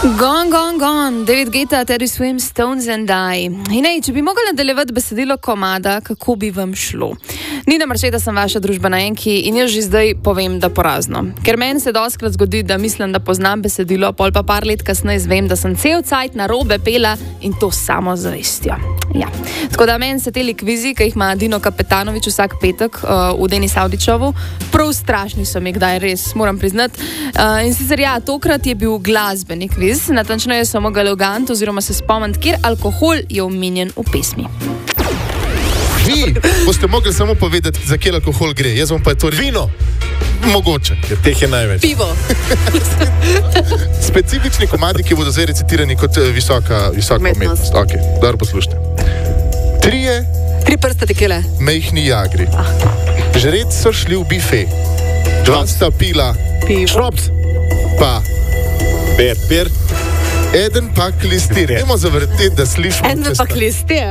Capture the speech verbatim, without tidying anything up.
Gone, gone, gone, David Guetta, Teddy Swims, Stones and I. In ej, če bi mogli nadaljevati besedilo komada, kako bi vam šlo? Nina Marčeta sem vaša družba na Enki in jaz že zdaj povem, da porazno. Ker meni se dostkrat zgodi, da mislim, da poznam besedilo, pol pa par let kasneje zvem, da sem cel cajt narobe pela in to samo zavestjo. Ja. Tako da meni se te kvizi, ki jih ima Dino Kapetanovič vsak petek uh, v Denis Avdićevu, prav strašni so mi kdaj, res, moram priznati. Uh, in sicer ja, tokrat je bil glasbeni kviz, natančneje samo galogant oziroma se spomniti, kjer alkohol je omenjen v pesmi. Vi boste mogli samo povedati, za kje alkohol gre. Jaz vam pa je to vino. Mogoče. Ker teh je največ. Pivo. Specifični komadi, ki bodo zdaj recitirani kot visoka, visoka umetnost. Umetnost. Ok, dobro poslušajte. Trije Tri prste tekile. mejhni jagri. Žreti so šli v bife. Dva sta pila Pivo. Šrops. pa Per, per. eden pak listir. Nemo zavrteti, da slišimo. En če pa sta- klistija.